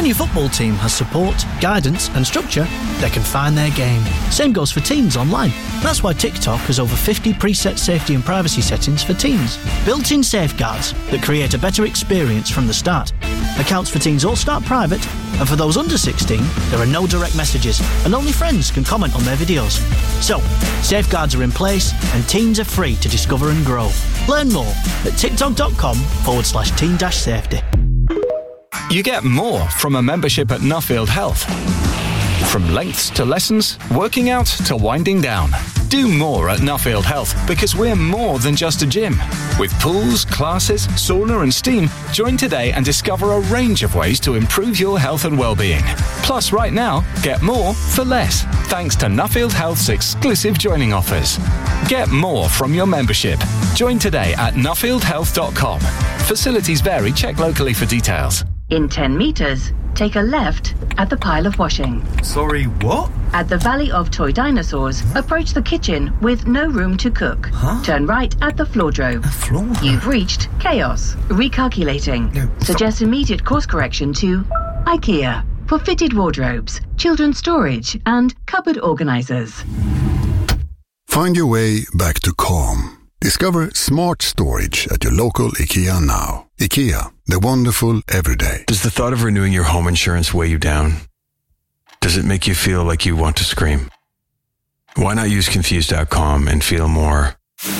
your football team has support, guidance and structure, they can find their game. Same goes for teens online. That's why TikTok has over 50 preset safety and privacy settings for teens. Built-in safeguards that create a better experience from the start. Accounts for teens all start private, and for those under 16, there are no direct messages, and only friends can comment on their videos. So, safeguards are in place, and teens are free to discover and grow. Learn more at tiktok.com/teen-safety. You get more from a membership at Nuffield Health. From lengths to lessons, working out to winding down. Do more at Nuffield Health because we're more than just a gym. With pools, classes, sauna and steam, join today and discover a range of ways to improve your health and well-being. Plus, right now, get more for less, thanks to Nuffield Health's exclusive joining offers. Get more from your membership. Join today at nuffieldhealth.com. Facilities vary. Check locally for details. In 10 metres, take a left at the pile of washing. Sorry, what? At the Valley of Toy Dinosaurs, approach the kitchen with no room to cook. Huh? Turn right at the floordrobe. A floor? You've reached chaos. Recalculating. No, Suggest immediate course correction to IKEA for fitted wardrobes, children's storage and cupboard organisers. Find your way back to calm. Discover smart storage at your local IKEA now. IKEA, the wonderful everyday. Does the thought of renewing your home insurance weigh you down? Does it make you feel like you want to scream? Why not use Confused.com and feel more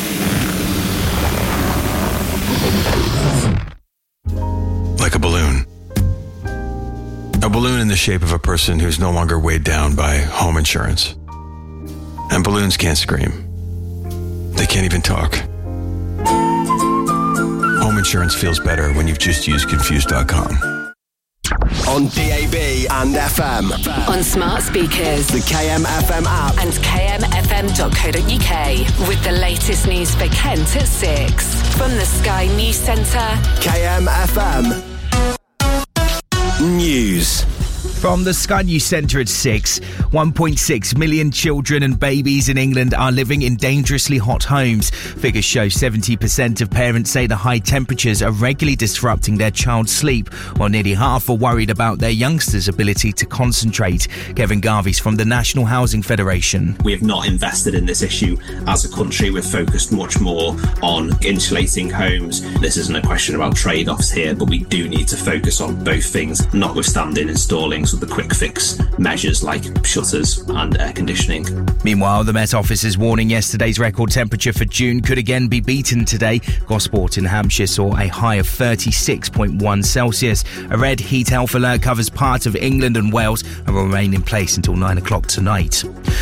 like a balloon? A balloon in the shape of a person who's no longer weighed down by home insurance. And balloons can't scream. They can't even talk. Home insurance feels better when you've just used Confused.com. On DAB and FM. On smart speakers. The KMFM app. And kmfm.co.uk. With the latest news for Kent at 6. From the Sky News Centre. KMFM News. From the Sky News Centre at 6, 1.6 million children and babies in England are living in dangerously hot homes. Figures show 70% of parents say the high temperatures are regularly disrupting their child's sleep, while nearly half are worried about their youngsters' ability to concentrate. Kevin Garvey's from the National Housing Federation. We have not invested in this issue as a country. We've focused much more on insulating homes. This isn't a question about trade-offs here, but we do need to focus on both things, notwithstanding installing of the quick fix measures like shutters and air conditioning. Meanwhile, the Met Office is warning yesterday's record temperature for June could again be beaten today. Gosport in Hampshire saw a high of 36.1 Celsius. A red heat health alert covers part of England and Wales and will remain in place until 9 o'clock tonight.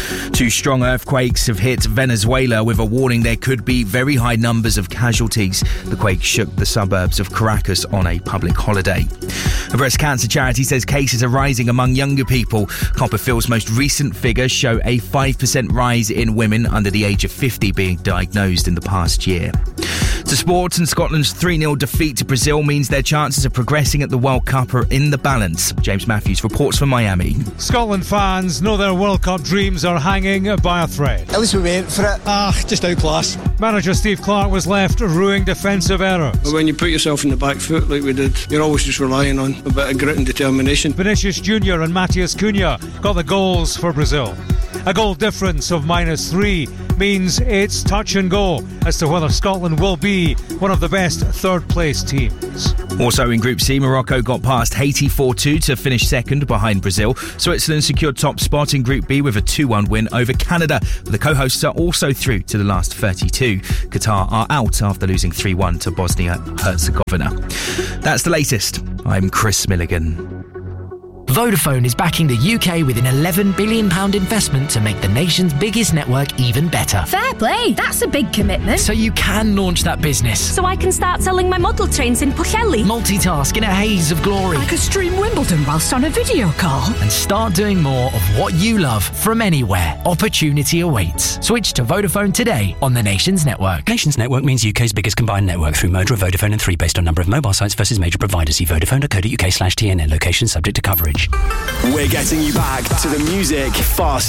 2 strong earthquakes have hit Venezuela with a warning there could be very high numbers of casualties. The quake shook the suburbs of Caracas on a public holiday. A breast cancer charity says cases are rising among younger people. Copperfield's most recent figures show a 5% rise in women under the age of 50 being diagnosed in the past year. To sports, and Scotland's 3-0 defeat to Brazil means their chances of progressing at the World Cup are in the balance. James Matthews reports from Miami. Scotland fans know their World Cup dreams are hanging by a thread. At least we went for it. Just outclassed. Manager Steve Clarke was left ruining defensive errors. When you put yourself in the back foot like we did, you're always just relying on a bit of grit and determination. Vinicius Junior and Matheus Cunha got the goals for Brazil. A goal difference of -3 means it's touch and go as to whether Scotland will be one of the best third-place teams. Also in Group C, Morocco got past Haiti 4-2 to finish second behind Brazil. Switzerland secured top spot in Group B with a 2-1 win over Canada. The co-hosts are also through to the last 32. Qatar are out after losing 3-1 to Bosnia-Herzegovina. That's the latest. I'm Chris Milligan. Vodafone is backing the UK with an £11 billion investment to make the nation's biggest network even better. Fair play, that's a big commitment. So you can launch that business. So I can start selling my model trains in Pwllheli. Multitask in a haze of glory. I could stream Wimbledon whilst on a video call. And start doing more of what you love from anywhere. Opportunity awaits. Switch to Vodafone today on the Nations Network. Nations Network means UK's biggest combined network through merger of Vodafone and 3 based on number of mobile sites versus major providers. See vodafone.co.uk/TNN. Location subject to coverage. We're getting you back to the music fast.